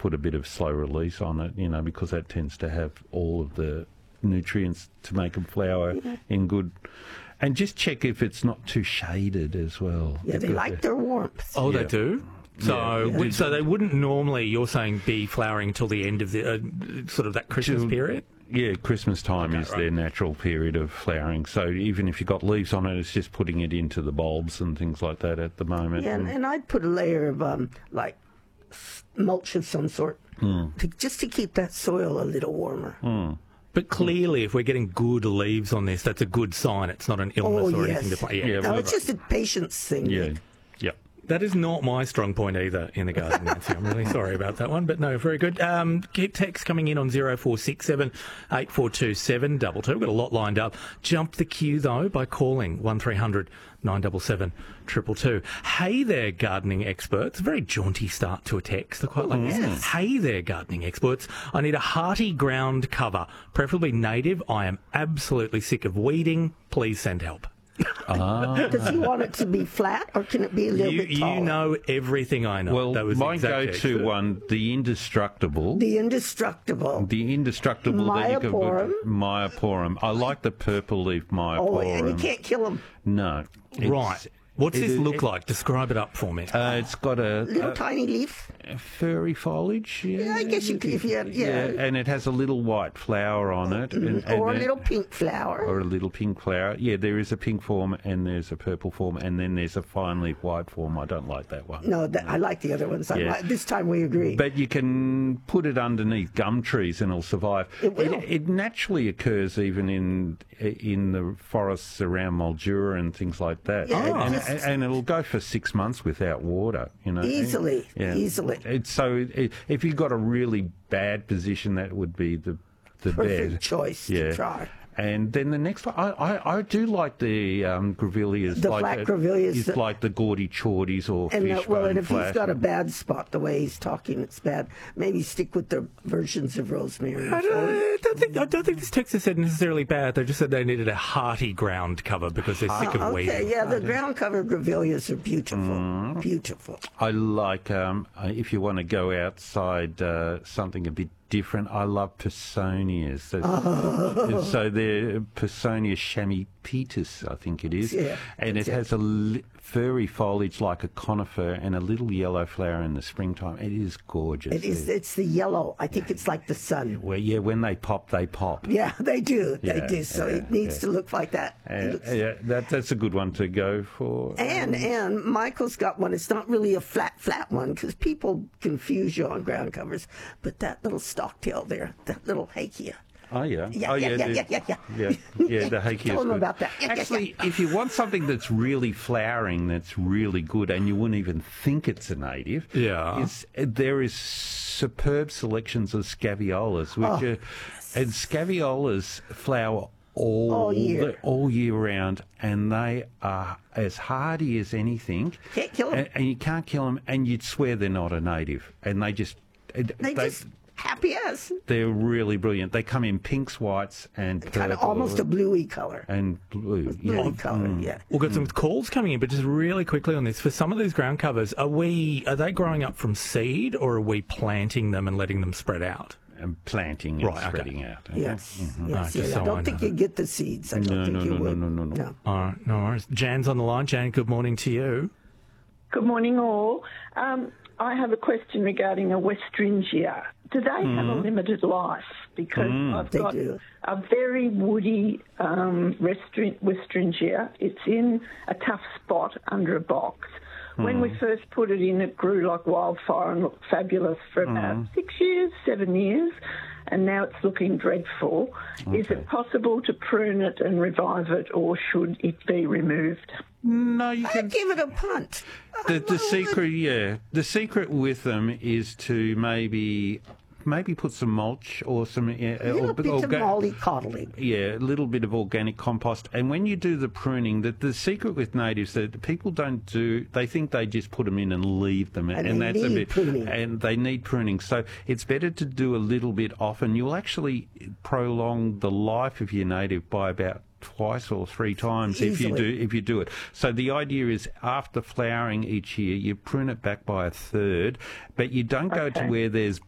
put a bit of slow release on it, because that tends to have all of the nutrients to make them flower in good. And just check if it's not too shaded as well. Yeah, they like their warmth. Oh, they do? So so they wouldn't normally, you're saying, be flowering until the end of the sort of that Christmas period? Yeah, Christmas time is their natural period of flowering. So even if you've got leaves on it, it's just putting it into the bulbs and things like that at the moment. Yeah, and I'd put a layer of mulch of some sort just to keep that soil a little warmer. But clearly, if we're getting good leaves on this, that's a good sign. It's not an illness or anything to play. Yeah, no, it's just a patience thing. Yeah. That is not my strong point either in the garden, Nancy. I'm really sorry about that one, but no, very good. Keep text coming in on 0467 8427 722. We've got a lot lined up. Jump the queue, though, by calling 1300 977 222. Hey there, gardening experts. A very jaunty start to a text. I quite like this. Hey there, gardening experts. I need a hearty ground cover, preferably native. I am absolutely sick of weeding. Please send help. Does he want it to be flat, or can it be a little bit taller? You know everything I know. Well, that was my go-to one, the indestructible. The indestructible. Myoporum. Myoporum. I like the purple leaf myoporum. Oh, and you can't kill them. No. Right. What's this look like? Describe it up for me. It's got a little tiny leaf. Furry foliage. Yeah, I guess you could, if you had, and it has a little white flower on it. Or a little pink flower. Or a little pink flower. Yeah, there is a pink form and there's a purple form and then there's a fine leaf white form. I don't like that one. No, I like the other ones. This time we agree. But you can put it underneath gum trees and it'll survive. It will. It naturally occurs even in the forests around Mildura and things like that. Yeah, and it'll go for 6 months without water, Easily. So if you've got a really bad position, that would be the perfect bed. choice to try. And then the next one, I do like the grevilleas. The flat grevilleas. It's like the gaudy chorties or fishbone and if flash. he's got a bad spot, the way he's talking, it's bad. Maybe stick with the versions of rosemary. I don't think this text has said necessarily bad. They just said they needed a hearty ground cover because they're sick of weeding. Yeah, the ground cover grevilleas are beautiful. Beautiful. I like, if you want to go outside, something a bit different. I love Personias. So they're Personia chamaepetus, I think it is. Yeah, and it has a furry foliage like a conifer and a little yellow flower in the springtime. It is gorgeous. It is. It's the yellow. I think it's like the sun. Well, yeah, when they pop, they pop. Yeah, they do. They do. So it needs to look like that. That's a good one to go for. And Michael's got one. It's not really a flat one because people confuse you on ground covers. But that little stocktail there, that little hakea. Oh, yeah. Yeah, the hakea. Tell them about that. Actually, if you want something that's really flowering, that's really good, and you wouldn't even think it's a native, there is superb selections of scaviolas, and scaviolas flower all year round, and they are as hardy as anything. Can't kill them. And you can't kill them, and you'd swear they're not a native. And they just happy as. They're really brilliant. They come in pinks, whites, and purple. Kind of almost a bluey color. And blue, bluey color, yeah. We've got some calls coming in, but just really quickly on this, for some of these ground covers, are they growing up from seed, or are we planting them and letting them spread out? And planting and spreading out. Okay? Yes. Mm-hmm. I don't think you get the seeds. I don't think you would. No. All right, no worries. Jan's on the line. Jan, good morning to you. Good morning, all. I have a question regarding a Westringia. Do they have a limited life? Because I've got a very woody Westringia. It's in a tough spot under a box. When we first put it in, it grew like wildfire and looked fabulous for about 7 years, and now it's looking dreadful. Okay. Is it possible to prune it and revive it, or should it be removed? No, you can I'd give it a punt. The secret with them is to maybe put some mulch or some a little bit of mollycoddling. Yeah, a little bit of organic compost. And when you do the pruning, the secret with natives that people don't do, they think they just put them in and leave them, and that's a bit pruning. And they need pruning. So it's better to do a little bit often. You'll actually prolong the life of your native by about twice or three times if you do it. So the idea is after flowering each year, you prune it back by a third, but you don't go to where there's